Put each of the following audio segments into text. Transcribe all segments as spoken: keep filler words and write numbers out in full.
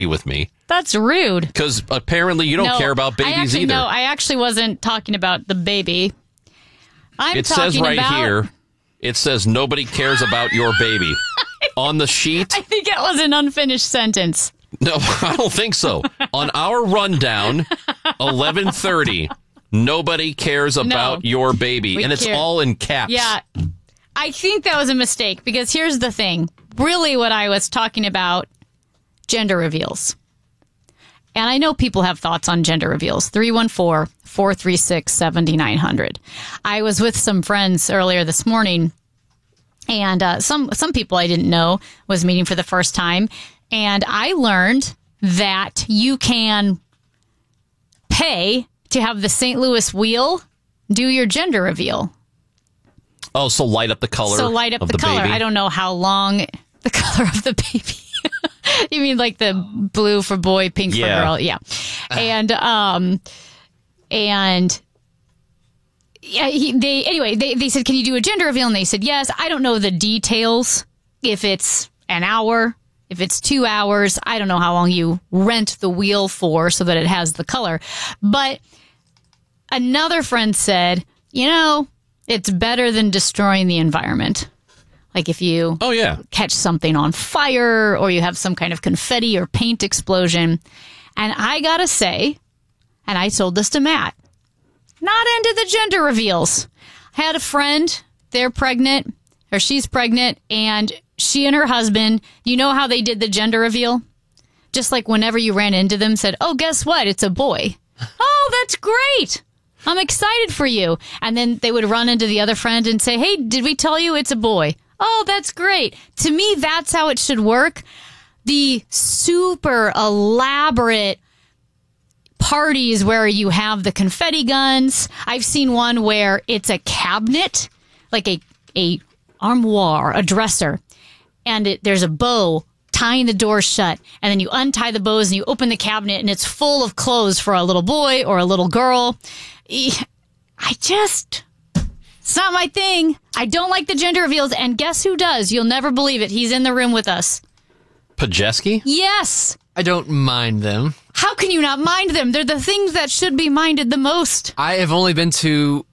with me. That's rude. Because apparently you don't no, care about babies I actually, either. No, I actually wasn't talking about the baby. I'm it talking says right about... here, it says nobody cares about your baby. On the sheet. I think it was an unfinished sentence. No, I don't think so. On our rundown, eleven thirty, nobody cares about no, your baby. And it's care. all in caps. Yeah. I think that was a mistake because here's the thing. Really what I was talking about, gender reveals. And I know people have thoughts on gender reveals. three one four, four three six, seven nine zero zero. I was with some friends earlier this morning, and uh, some some people I didn't know was meeting for the first time. And I learned that you can pay to have the Saint Louis Wheel do your gender reveal. Oh, so light up the color So light up of the, the color. baby. I don't know how long the color of the baby. You mean like the blue for boy, pink Yeah. for girl? Yeah. And um, and yeah, he, they anyway. They they said, "Can you do a gender reveal?" And they said, "Yes." I don't know the details. If it's an hour, if it's two hours, I don't know how long you rent the wheel for so that it has the color. But another friend said, "You know, it's better than destroying the environment." Like if you oh, yeah. catch something on fire or you have some kind of confetti or paint explosion. And I gotta say, and I told this to Matt, not into the gender reveals. I had a friend, they're pregnant, or she's pregnant, and she and her husband, you know how they did the gender reveal? Just like whenever you ran into them, said, "Oh, guess what? It's a boy." "Oh, that's great. I'm excited for you." And then they would run into the other friend and say, "Hey, did we tell you it's a boy?" "Oh, that's great." To me, that's how it should work. The super elaborate parties where you have the confetti guns. I've seen one where it's a cabinet, like a, a armoire, a dresser, and it, there's a bow tying the door shut, and then you untie the bows and you open the cabinet and it's full of clothes for a little boy or a little girl. I just... It's not my thing. I don't like the gender reveals, and guess who does? You'll never believe it. He's in the room with us. Pajeski? Yes. I don't mind them. How can you not mind them? They're the things that should be minded the most. I have only been to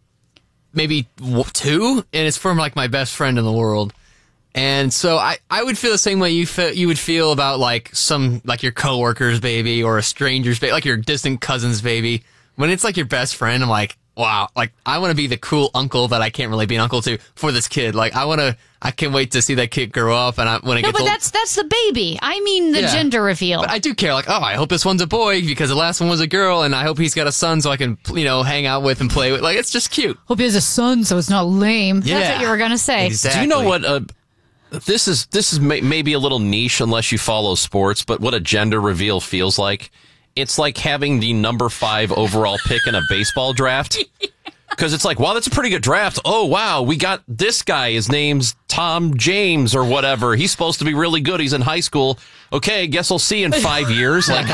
maybe w- two, and it's from like my best friend in the world. And so I, I would feel the same way you fe- you would feel about like some like your coworker's baby or a stranger's baby, like your distant cousin's baby. When it's like your best friend, I'm like, wow, like I want to be the cool uncle that I can't really be an uncle to for this kid. Like I want to, I can't wait to see that kid grow up. And I, when it No, gets but old, that's that's the baby. I mean the Yeah. gender reveal. But I do care. Like, oh, I hope this one's a boy because the last one was a girl, and I hope he's got a son so I can, you know, hang out with and play with. Like, it's just cute. Hope he has a son, so it's not lame. Yeah. That's what you were gonna say. Exactly. Do you know what? Uh, this is this is may, maybe a little niche unless you follow sports, but what a gender reveal feels like. It's like having the number five overall pick in a baseball draft. Because it's like, wow, that's a pretty good draft. Oh, wow, we got this guy. His name's Tom James or whatever. He's supposed to be really good. He's in high school. Okay, guess we'll see in five years. Like,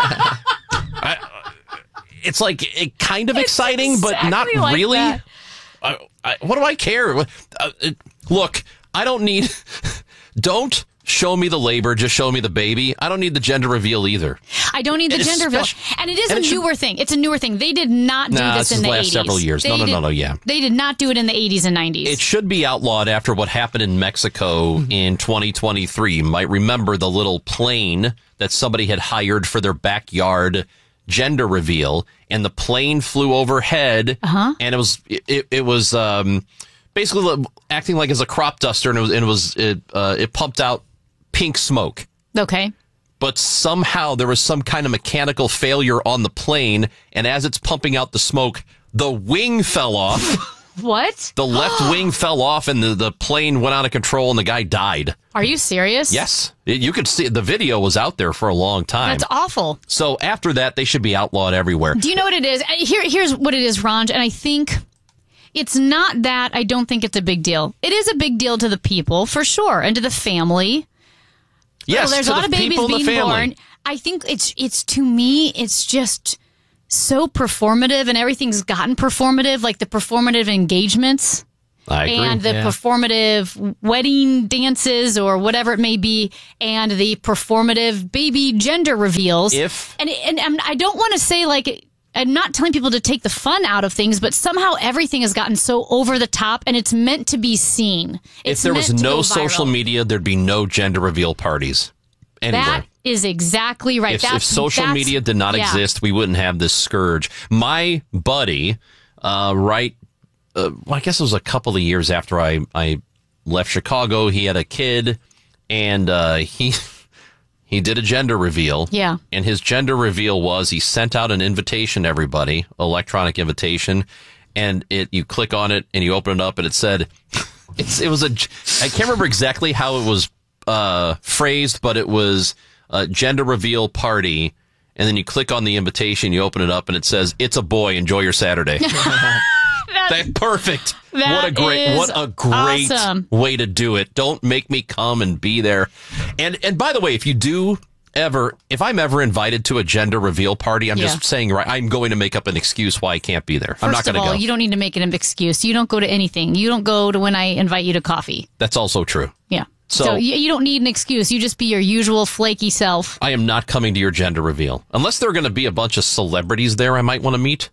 I, it's like it kind of It's exciting, but not exactly like really. that. I, I, what do I care? Uh, it, look, I don't need. Don't show me the labor. Just show me the baby. I don't need the gender reveal either. I don't need the And gender reveal. especially- And it is and a it should- newer thing. It's a newer thing. They did not do Nah, this this in is the last eighties. several years. They No, no, did, no, no, yeah. They did not do it in the eighties and nineties. It should be outlawed after what happened in Mexico in twenty twenty-three. You might remember the little plane that somebody had hired for their backyard gender reveal, and the plane flew overhead, Uh-huh. and it was it, it was um, basically acting like as a crop duster, and it was and it was it, uh, it pumped out pink smoke. Okay. But somehow there was some kind of mechanical failure on the plane, and as it's pumping out the smoke, the wing fell off. What? The left wing fell off, and the, the plane went out of control, and the guy died. Are you serious? Yes. It- you could see the video was out there for a long time. That's awful. So after that, they should be outlawed everywhere. Do you know what it is? Uh, Here, here's what it is, Ron, and I think it's not that I don't think it's a big deal. It is a big deal to the people, for sure, and to the family. Yes, Well, there's to a lot the of babies people in the being family. born. I think it's it's to me, it's just so performative, and everything's gotten performative, like the performative engagements. I agree. and the Yeah. performative wedding dances or whatever it may be, and the performative baby gender reveals. If- and and, and I don't want to say like. I'm not telling people to take the fun out of things, but somehow everything has gotten so over the top, and it's meant to be seen. It's if there was meant to no go social viral. media, there'd be no gender reveal parties anywhere. That is exactly right. If, that's, if social that's- media did not yeah. exist, we wouldn't have this scourge. My buddy, uh, right, uh, well, I guess it was a couple of years after I, I left Chicago, he had a kid, and uh, he he did a gender reveal. Yeah. And his gender reveal was he sent out an invitation to everybody, electronic invitation, and it you click on it and you open it up and it said, it's it was a, I can't remember exactly how it was uh, phrased, but it was a gender reveal party. And then you click on the invitation, you open it up, and it says, "It's a boy. Enjoy your Saturday." That's perfect. That what a great, is what a great awesome. way to do it. Don't make me come and be there. And and by the way, if you do ever, if I'm ever invited to a gender reveal party, I'm Yeah. just saying, right, I'm going to make up an excuse why I can't be there. I'm not First going of to all, go. you don't need to make it an excuse. You don't go to anything. You don't go to when I invite you to coffee. That's also true. Yeah. So- So, you, you don't need an excuse. You just be your usual flaky self. I am not coming to your gender reveal unless there are going to be a bunch of celebrities there. I might want to meet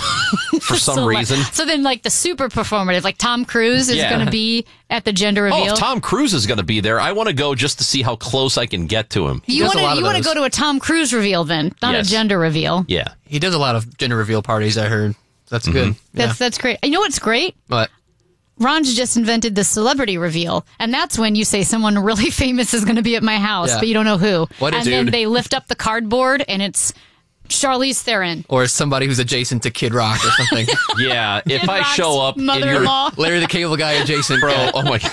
for some So, like- reason. So then, like the super performative, like Tom Cruise is Yeah. going to be at the gender Oh, reveal. if Tom Cruise is going to be there, I want to go just to see how close I can get to him. you does a want lot to of you want to those. go to a Tom Cruise reveal then, not Yes. a gender reveal. Yeah. He does a lot of gender reveal parties, I heard. That's good. That's yeah. that's great. You know what's great? But Ron's just invented the celebrity reveal, and that's when you say someone really famous is going to be at my house, Yeah. but you don't know who. What is- and then Dude. they lift up the cardboard, and it's Charlize Theron. or somebody who's adjacent to Kid Rock or something. Yeah. If Kid I Rock's show up in your mother-in-law. Larry the Cable Guy adjacent. bro, oh my,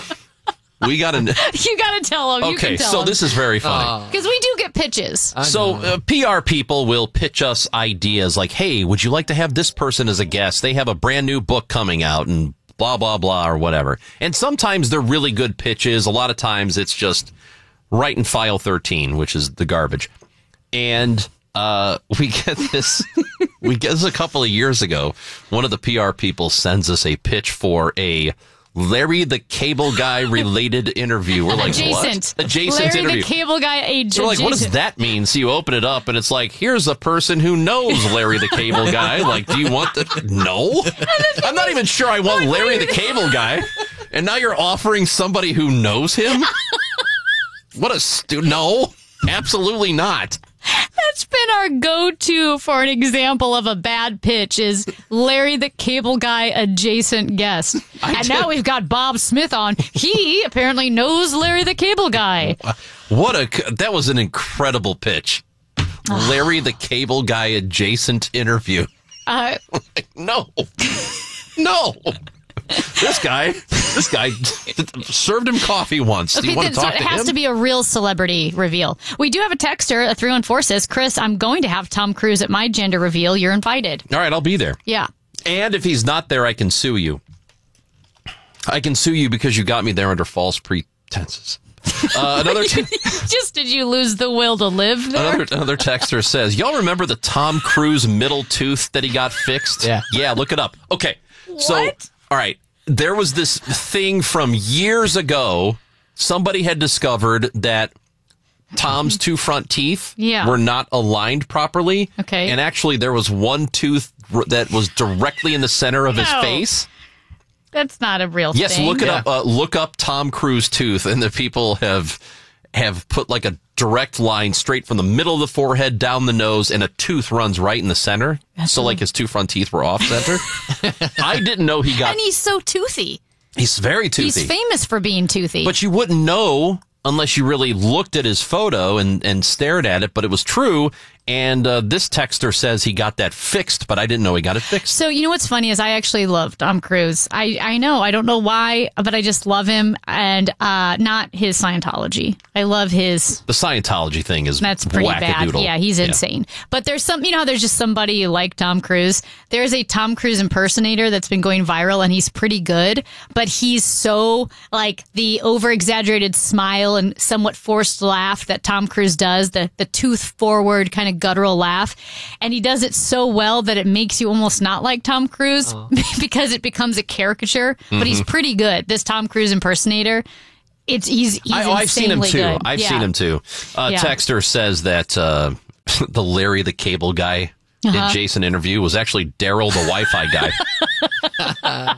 we got to. You got to tell him. Okay, so this is very funny. because we do get pitches. So uh, P R people will pitch us ideas like, "Hey, would you like to have this person as a guest? They have a brand new book coming out and blah blah blah or whatever." And sometimes they're really good pitches. A lot of times it's just right in file thirteen, which is the garbage. And uh, we get this. we get this a couple of years ago. One of the P R people sends us a pitch for a Larry the Cable Guy related interview. We're like, Adjacent. what? Adjacent Larry interview. the Cable Guy. A- So we're like, what does adjacent. that mean? So you open it up and it's like, here's a person who knows Larry the Cable Guy. Like, do you want the, no? I'm not even sure I want Larry the Cable Guy. And now you're offering somebody who knows him? What a stu, no, absolutely not. That's been our go-to for an example of a bad pitch is Larry the Cable Guy adjacent guest. And now we've got Bob Smith on. He apparently knows Larry the Cable Guy. What a, that was an incredible pitch. Larry the Cable Guy adjacent interview. Uh, No, no. This guy, this guy served him coffee once. Do okay, you want then, to so talk it to has him? to be a real celebrity reveal. We do have a texter, a three one four says, Chris, I'm going to have Tom Cruise at my gender reveal. You're invited. All right, I'll be there. Yeah. And if he's not there, I can sue you. I can sue you because you got me there under false pretenses. Uh, another te- Just did you lose the will to live there? another another texter says, "Y'all remember the Tom Cruise middle tooth that he got fixed? Yeah. yeah. Look it up. Okay, so What? all right, there was this thing from years ago. Somebody had discovered that Tom's two front teeth Yeah. were not aligned properly. Okay. and actually there was one tooth r- that was directly in the center of his No. face." That's not a real Yes, thing. look it Yeah. up. Uh, look up Tom Cruise tooth, and the people have have put like a direct line straight from the middle of the forehead down the nose, and a tooth runs right in the center. so, like his two front teeth were off center. I didn't know he got. And he's so toothy. He's very toothy, He's famous for being toothy. but you wouldn't know unless you really looked at his photo and and stared at it. But it was true. And uh, this texter says he got that fixed, but I didn't know he got it fixed. So you know what's funny is I actually love Tom Cruise. I, I know I don't know why, but I just love him and uh, not his Scientology. I love his. The Scientology thing is That's pretty bad. wackadoodle. Yeah, he's insane. But there's some, you know, how there's just somebody like Tom Cruise. There's a Tom Cruise impersonator that's been going viral, and he's pretty good. But he's so like the over exaggerated smile and somewhat forced laugh that Tom Cruise does, the the tooth forward kind of of guttural laugh. And he does it so well that it makes you almost not like Tom Cruise oh. because it becomes a caricature. Mm-hmm. But he's pretty good. This Tom Cruise impersonator, it's he's, he's I, oh, I've seen him too. Good. I've yeah. seen him too. Uh, yeah. Texter says that uh, the Larry the Cable Guy uh-huh. in Jason interview was actually Daryl the Wi-Fi guy.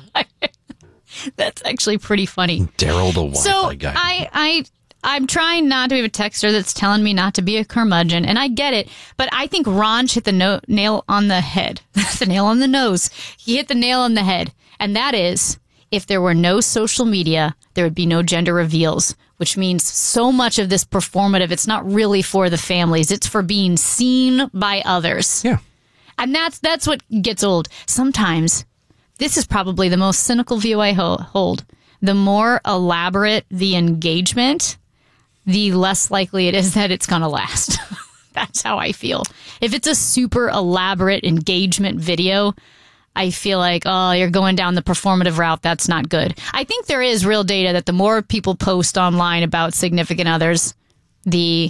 That's actually pretty funny. Daryl the Wi-Fi so guy. I, I, I'm trying not to be a texter that's telling me not to be a curmudgeon, and I get it. But I think Ron hit the no- nail on the head. The nail on the nose. He hit the nail on the head. And that is, if there were no social media, there would be no gender reveals, which means so much of this performative, it's not really for the families. It's for being seen by others. Yeah. And that's that's what gets old. Sometimes, this is probably the most cynical view I ho- hold. The more elaborate the engagement, the less likely it is that it's going to last. That's how I feel. If it's a super elaborate engagement video, I feel like, oh, you're going down the performative route. That's not good. I think there is real data that the more people post online about significant others, the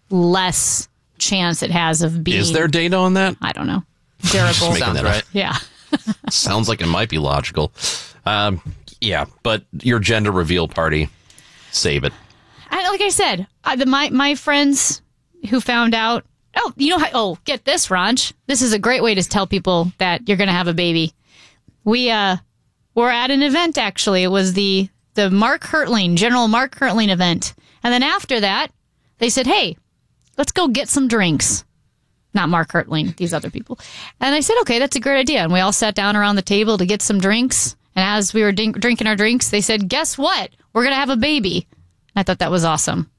less chance it has of being... Is there data on that? I don't know. Durable. Sounds right. Yeah. Sounds like it might be logical. Um, yeah, but your gender reveal party, save it. I, like I said, I, the, my my friends who found out, oh, you know how, oh, get this, Ranch. This is a great way to tell people that you're going to have a baby. We uh, were at an event, actually. It was the, the Mark Hertling, General Mark Hertling event. And then after that, they said, hey, let's go get some drinks. Not Mark Hertling, these other people. And I said, okay, that's a great idea. And we all sat down around the table to get some drinks. And as we were drink- drinking our drinks, they said, guess what? We're going to have a baby. I thought that was awesome.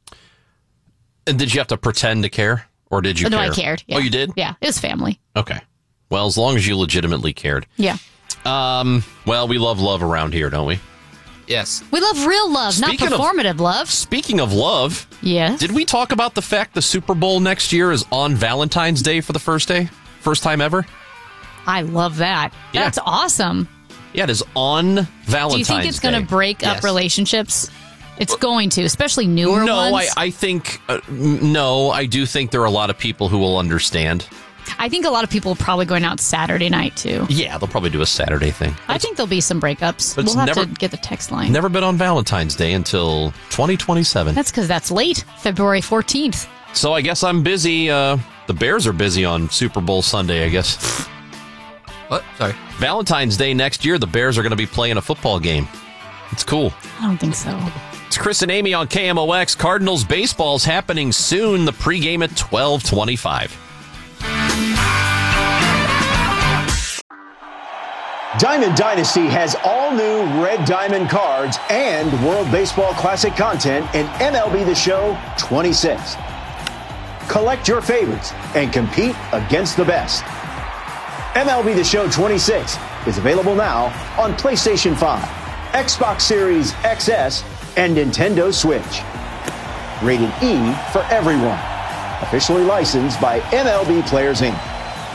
And did you have to pretend to care? Or did you oh, no, care? I cared. Yeah. Oh, you did? Yeah, it was family. Okay. Well, as long as you legitimately cared. Yeah. Um. Well, we love love around here, don't we? Yes. We love real love, Speaking not performative of, love. Speaking of love, yes. Did we talk about the fact the Super Bowl next year is on Valentine's Day for the first day? First time ever? I love that. Yeah. That's awesome. Yeah, it is on Valentine's Day. Do you think it's going to break Yes. up relationships? It's going to, especially newer no, ones. I, I think, uh, no, I do think there are a lot of people who will understand. I think a lot of people are probably going out Saturday night, too. Yeah, they'll probably do a Saturday thing. I think there'll be some breakups. But it's We'll have never- to get the text line. Never been on Valentine's Day until twenty twenty-seven. That's because that's late, February fourteenth. So I guess I'm busy. Uh, the Bears are busy on Super Bowl Sunday, I guess. What? Sorry. Valentine's Day next year, the Bears are going to be playing a football game. It's cool. I don't think so. It's Chris and Amy on K M O X. Cardinals baseball's happening soon. The pregame at twelve twenty-five. Diamond Dynasty has all new Red Diamond cards and World Baseball Classic content in M L B The Show twenty-six. Collect your favorites and compete against the best. M L B The Show twenty-six is available now on PlayStation five, Xbox Series X S, and Nintendo Switch. Rated E for everyone. Officially licensed by M L B Players Incorporated.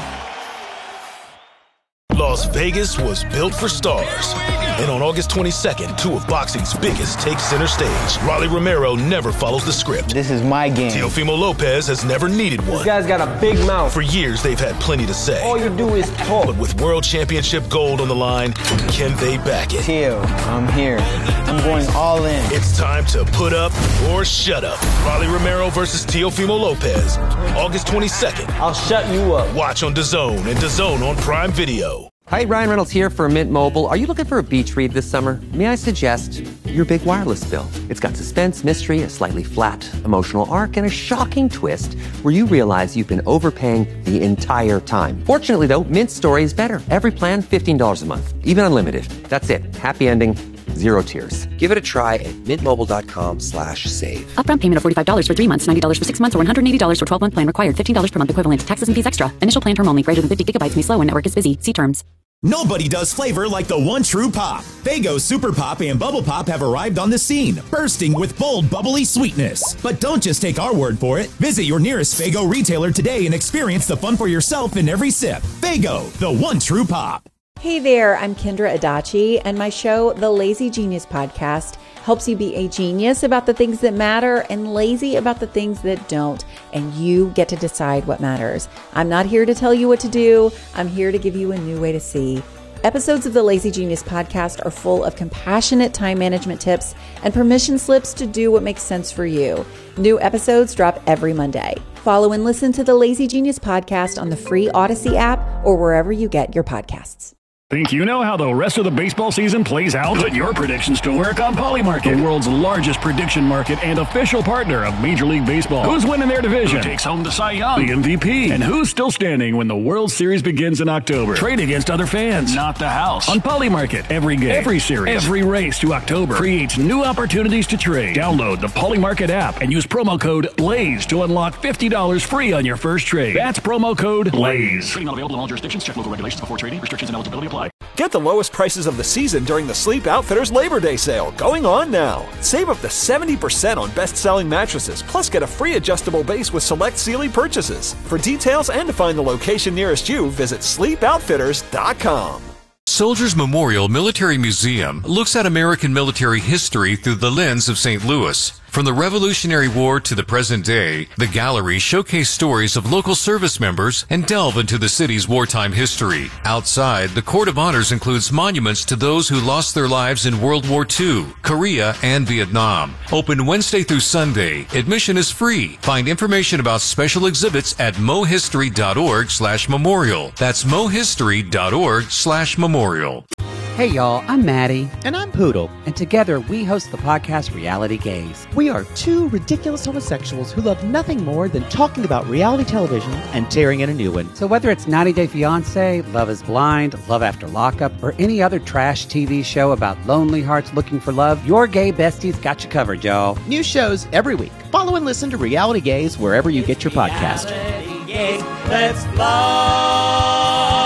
Las Vegas was built for stars. And on August twenty-second, two of boxing's biggest take center stage. Rolly Romero never follows the script. This is my game. Teofimo Lopez has never needed one. This guy's got a big mouth. For years, they've had plenty to say. All you do is talk. But with World Championship gold on the line, can they back it? Teo, I'm here. I'm going all in. It's time to put up or shut up. Rolly Romero versus Teofimo Lopez. August twenty-second. I'll shut you up. Watch on DAZN and DAZN on Prime Video. Hi, Ryan Reynolds here for Mint Mobile. Are you looking for a beach read this summer? May I suggest your big wireless bill? It's got suspense, mystery, a slightly flat emotional arc, and a shocking twist where you realize you've been overpaying the entire time. Fortunately, though, Mint's story is better. Every plan, fifteen dollars a month, even unlimited. That's it. Happy ending. Zero tears. Give it a try at mintmobile.com slash save. Upfront payment of forty-five dollars for three months, ninety dollars for six months, or one hundred eighty dollars for twelve-month plan required. fifteen dollars per month equivalent. Taxes and fees extra. Initial plan term only. Greater than fifty gigabytes may slow when network is busy. See terms. Nobody does flavor like the one true pop. Faygo Super Pop and Bubble Pop have arrived on the scene, bursting with bold, bubbly sweetness. But don't just take our word for it. Visit your nearest Faygo retailer today and experience the fun for yourself in every sip. Faygo, the one true pop. Hey there, I'm Kendra Adachi, and my show, The Lazy Genius Podcast, helps you be a genius about the things that matter and lazy about the things that don't, and you get to decide what matters. I'm not here to tell you what to do. I'm here to give you a new way to see. Episodes of the Lazy Genius Podcast are full of compassionate time management tips and permission slips to do what makes sense for you. New episodes drop every Monday. Follow and listen to the Lazy Genius Podcast on the free Odyssey app or wherever you get your podcasts. Think you know how the rest of the baseball season plays out? Put your predictions to work on Polymarket, the world's largest prediction market and official partner of Major League Baseball. Who's winning their division? Who takes home the Cy Young, the M V P? And who's still standing when the World Series begins in October? Trade against other fans, not the house. On Polymarket, every game, every series, every race to October creates new opportunities to trade. Download the Polymarket app and use promo code BLAZE to unlock fifty dollars free on your first trade. That's promo code BLAZE. Trading not available in all jurisdictions. Check local regulations before trading. Restrictions and eligibility apply. Get the lowest prices of the season during the Sleep Outfitters Labor Day sale, going on now. Save up to seventy percent on best-selling mattresses, plus get a free adjustable base with select Sealy purchases. For details and to find the location nearest you, visit sleep outfitters dot com. Soldiers Memorial Military Museum looks at American military history through the lens of Saint Louis. From the Revolutionary War to the present day, the gallery showcases stories of local service members and delve into the city's wartime history. Outside, the Court of Honors includes monuments to those who lost their lives in World War Two, Korea, and Vietnam. Open Wednesday through Sunday. Admission is free. Find information about special exhibits at mohistory.org slash memorial. That's mohistory.org slash memorial. Hey y'all, I'm Maddie. And I'm Poodle. And together we host the podcast Reality Gaze. We are two ridiculous homosexuals who love nothing more than talking about reality television and tearing in a new one. So whether it's ninety day fiancé, Love is Blind, Love After Lockup, or any other trash T V show about lonely hearts looking for love, your gay besties got you covered, y'all. New shows every week. Follow and listen to Reality Gaze wherever you get your podcast. Reality Gaze, let's love.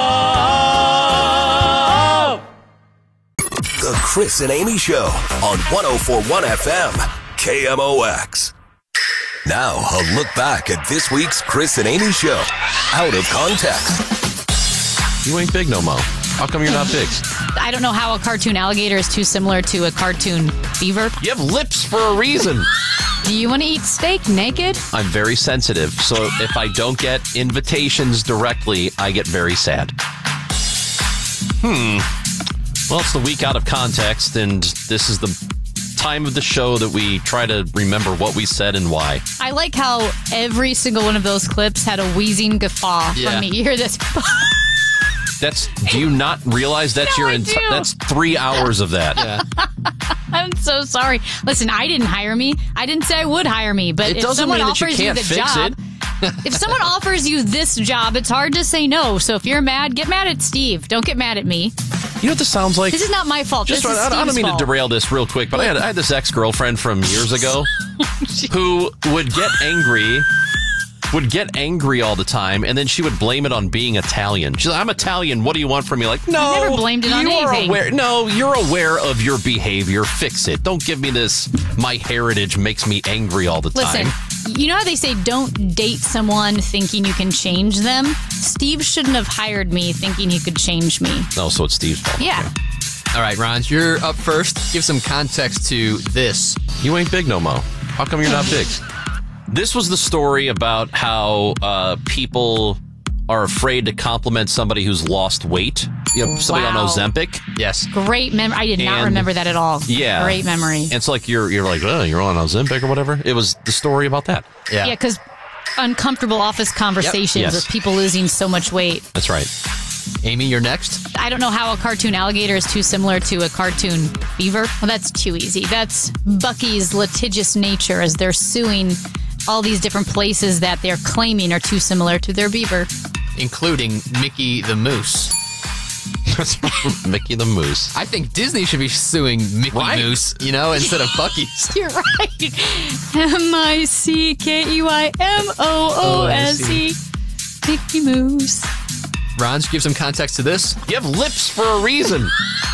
The Chris and Amy Show on one oh four point one F M, K M O X. Now, a look back at this week's Chris and Amy Show, out of context. You ain't big no mo. How come you're not big? I don't know how a cartoon alligator is too similar to a cartoon beaver. You have lips for a reason. Do you want to eat steak naked? I'm very sensitive, so if I don't get invitations directly, I get very sad. Hmm. Well, it's the week out of context, and this is the time of the show that we try to remember what we said and why. I like how every single one of those clips had a wheezing guffaw Yeah. from me. You hear this? That's. Do you not realize that's No, your I enti- do. that's three hours of that? Yeah. I'm so sorry. Listen, I didn't hire me. I didn't say I would hire me, but It if doesn't someone mean that you offers you, can't the fix job, it. if someone offers you this job, it's hard to say no. So if you're mad, get mad at Steve. Don't get mad at me. You know what this sounds like? This is not my fault. Just this is I, I don't Steve's mean fault. to derail this real quick, but I had, I had this ex-girlfriend from years ago who would get angry, would get angry all the time, and then she would blame it on being Italian. She's like, I'm Italian. What do you want from me? Like, no. I never blamed it on you are anything. Aware, no, you're aware of your behavior. Fix it. Don't give me this, my heritage makes me angry all the time. Listen, you know how they say don't date someone thinking you can change them? Steve shouldn't have hired me thinking he could change me. No, so it's Steve's fault. Yeah. Okay. All right, Ron, you're up first. Give some context to this. You ain't big no mo. How come you're not big? This was the story about how uh, people are afraid to compliment somebody who's lost weight. You know, somebody Wow. on Ozempic. Yes. Great memory. I did not And- remember that at all. Yeah. Great memory. And it's like you're you're like, oh, you're on Ozempic or whatever. It was the story about that. Yeah, because uncomfortable office conversations Yes. with people losing so much weight. That's right. Amy, you're next. I don't know how a cartoon alligator is too similar to a cartoon beaver. Well, that's too easy. That's Bucky's litigious nature as they're suing all these different places that they're claiming are too similar to their beaver. Including Mickey the Moose. Mickey the Moose. I think Disney should be suing Mickey Right. Moose, you know, instead of Bucky's. You're right. M I C K E Y M O O S E. Mickey Moose. Ron, give some context to this. You have lips for a reason.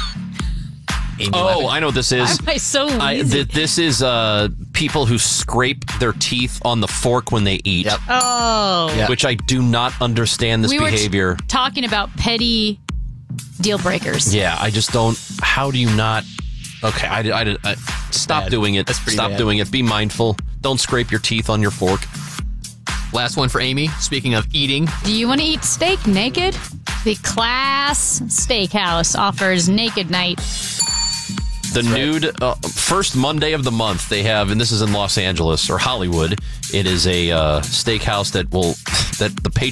Amy oh, Levin. I know what this is. Why am I so I, lazy? th- this is uh, people who scrape their teeth on the fork when they eat. Yep. Oh. Which I do not understand this we were t- behavior. talking about petty deal breakers. Yeah, I just don't. How do you not? Okay, I, I, I stop Bad. doing it. That's pretty Stop bad. doing it. Be mindful. Don't scrape your teeth on your fork. Last one for Amy. Speaking of eating, Do you want to eat steak naked? The Class Steakhouse offers naked night. The nude uh, first Monday of the month they have, and this is in Los Angeles or Hollywood. It is a uh, steakhouse that will that the patrons